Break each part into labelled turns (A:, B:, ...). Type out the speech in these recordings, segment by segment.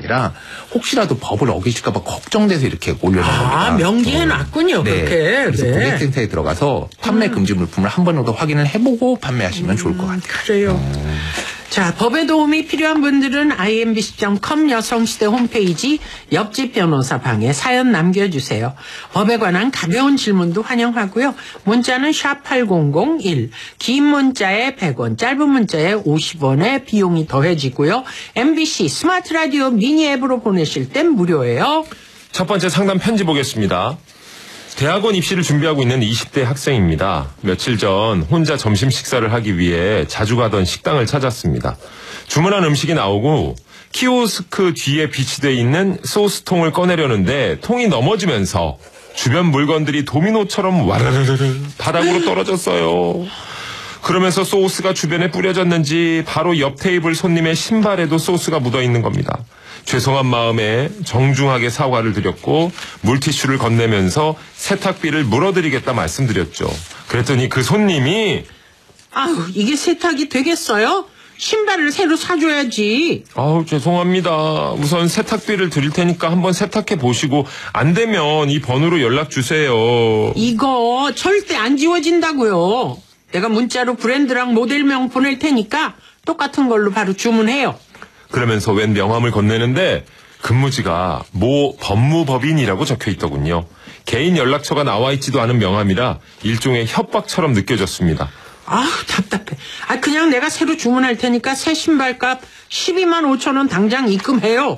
A: 아니라 혹시라도 법을 어기실까봐 걱정돼서 이렇게 올려놓은 겁니다.
B: 명기해놨군요.
A: 네.
B: 그렇게.
A: 그래서
B: 네.
A: 고객센터에 들어가서 판매 금지 물품을 한 번 정도 확인을 해보고 판매하시면 좋을 것 같아요.
B: 그래요. 자, 법의 도움이 필요한 분들은 imbc.com 여성시대 홈페이지 옆집 변호사 방에 사연 남겨주세요. 법에 관한 가벼운 질문도 환영하고요. 문자는 샵8001, 긴 문자에 100원, 짧은 문자에 50원의 비용이 더해지고요. MBC 스마트 라디오 미니 앱으로 보내실 땐 무료예요.
C: 첫 번째 상담 편지 보겠습니다. 대학원 입시를 준비하고 있는 20대 학생입니다. 며칠 전 혼자 점심 식사를 하기 위해 자주 가던 식당을 찾았습니다. 주문한 음식이 나오고 키오스크 뒤에 비치되어 있는 소스통을 꺼내려는데 통이 넘어지면서 주변 물건들이 도미노처럼 와르르르 바닥으로 떨어졌어요. 그러면서 소스가 주변에 뿌려졌는지 바로 옆 테이블 손님의 신발에도 소스가 묻어있는 겁니다. 죄송한 마음에 정중하게 사과를 드렸고 물티슈를 건네면서 세탁비를 물어드리겠다 말씀드렸죠. 그랬더니 그 손님이
B: 아우, 이게 세탁이 되겠어요? 신발을 새로 사줘야지.
C: 죄송합니다. 우선 세탁비를 드릴 테니까 한번 세탁해 보시고 안 되면 이 번호로 연락 주세요.
B: 이거 절대 안 지워진다고요. 내가 문자로 브랜드랑 모델명 보낼 테니까 똑같은 걸로 바로 주문해요.
C: 그러면서 웬 명함을 건네는데 근무지가 모 법무법인이라고 적혀 있더군요. 개인 연락처가 나와 있지도 않은 명함이라 일종의 협박처럼 느껴졌습니다.
B: 답답해. 그냥 내가 새로 주문할 테니까 새 신발값 12만 5천 원 당장 입금해요.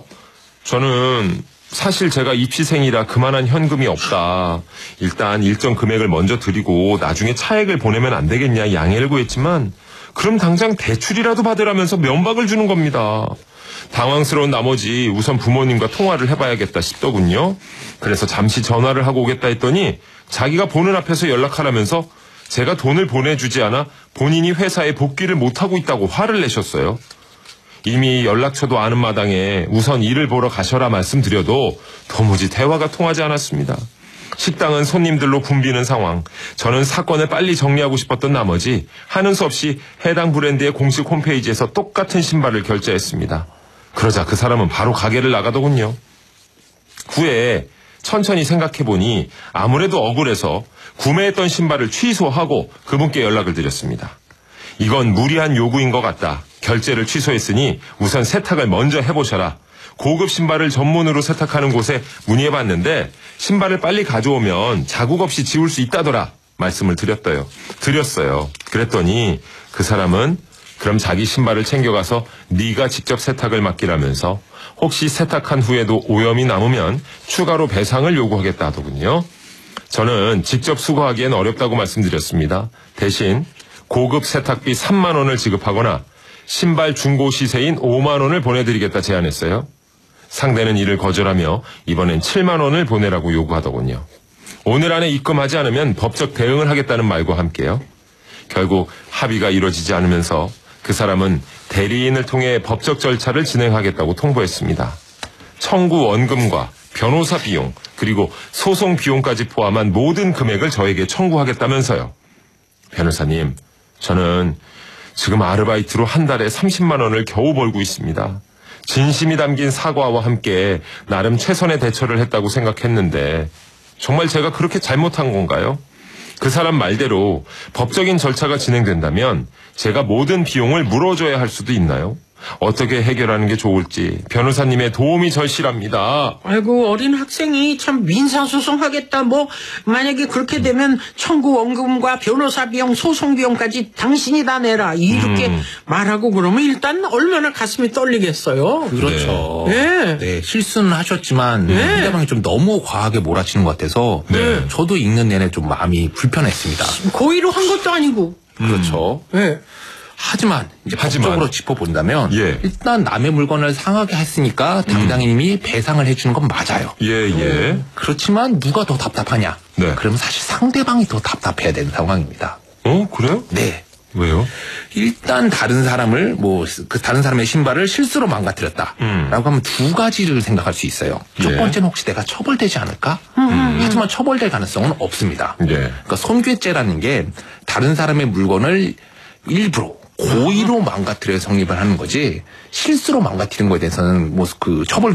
C: 저는 사실 제가 입시생이라 그만한 현금이 없다. 일단 일정 금액을 먼저 드리고 나중에 차액을 보내면 안 되겠냐 양해를 구했지만 그럼 당장 대출이라도 받으라면서 면박을 주는 겁니다. 당황스러운 나머지 우선 부모님과 통화를 해봐야겠다 싶더군요. 그래서 잠시 전화를 하고 오겠다 했더니 자기가 보는 앞에서 연락하라면서 제가 돈을 보내주지 않아 본인이 회사에 복귀를 못하고 있다고 화를 내셨어요. 이미 연락처도 아는 마당에 우선 일을 보러 가셔라 말씀드려도 도무지 대화가 통하지 않았습니다. 식당은 손님들로 붐비는 상황. 저는 사건을 빨리 정리하고 싶었던 나머지 하는 수 없이 해당 브랜드의 공식 홈페이지에서 똑같은 신발을 결제했습니다. 그러자 그 사람은 바로 가게를 나가더군요. 후에 천천히 생각해보니 아무래도 억울해서 구매했던 신발을 취소하고 그분께 연락을 드렸습니다. 이건 무리한 요구인 것 같다. 결제를 취소했으니 우선 세탁을 먼저 해보셔라. 고급 신발을 전문으로 세탁하는 곳에 문의해봤는데 신발을 빨리 가져오면 자국 없이 지울 수 있다더라 말씀을 드렸어요. 그랬더니 그 사람은 그럼 자기 신발을 챙겨가서 네가 직접 세탁을 맡기라면서 혹시 세탁한 후에도 오염이 남으면 추가로 배상을 요구하겠다 하더군요. 저는 직접 수거하기엔 어렵다고 말씀드렸습니다. 대신 고급 세탁비 3만 원을 지급하거나 신발 중고 시세인 5만 원을 보내드리겠다 제안했어요. 상대는 이를 거절하며 이번엔 7만 원을 보내라고 요구하더군요. 오늘 안에 입금하지 않으면 법적 대응을 하겠다는 말과 함께요. 결국 합의가 이루어지지 않으면서 그 사람은 대리인을 통해 법적 절차를 진행하겠다고 통보했습니다. 청구 원금과 변호사 비용 그리고 소송 비용까지 포함한 모든 금액을 저에게 청구하겠다면서요. 변호사님, 저는 지금 아르바이트로 한 달에 30만 원을 겨우 벌고 있습니다. 진심이 담긴 사과와 함께 나름 최선의 대처를 했다고 생각했는데 정말 제가 그렇게 잘못한 건가요? 그 사람 말대로 법적인 절차가 진행된다면 제가 모든 비용을 물어줘야 할 수도 있나요? 어떻게 해결하는 게 좋을지 변호사님의 도움이 절실합니다.
B: 아이고, 어린 학생이 참 민사소송하겠다. 만약에 그렇게 되면 청구 원금과 변호사 비용, 소송 비용까지 당신이 다 내라. 이렇게 말하고 그러면 일단 얼마나 가슴이 떨리겠어요.
A: 그렇죠.
B: 네.
A: 네, 실수는 하셨지만 상대방이 좀 너무 과하게 몰아치는 것 같아서 저도 읽는 내내 좀 마음이 불편했습니다.
B: 고의로 한 것도 아니고.
A: 그렇죠.
B: 네.
A: 하지만 법적으로 짚어본다면 일단 남의 물건을 상하게 했으니까 당장님이 배상을 해주는 건 맞아요. 그렇지만 누가 더 답답하냐? 그러면 사실 상대방이 더 답답해야 되는 상황입니다.
C: 그래요?
A: 네.
C: 왜요?
A: 일단 다른 사람을 그 다른 사람의 신발을 실수로 망가뜨렸다라고 하면 두 가지를 생각할 수 있어요. 첫 번째는 혹시 내가 처벌되지 않을까? 하지만 처벌될 가능성은 없습니다. 그러니까 손괴죄라는 게 다른 사람의 물건을 일부러 고의로 망가뜨려 성립을 하는 거지 실수로 망가뜨린 거에 대해서는 그 처벌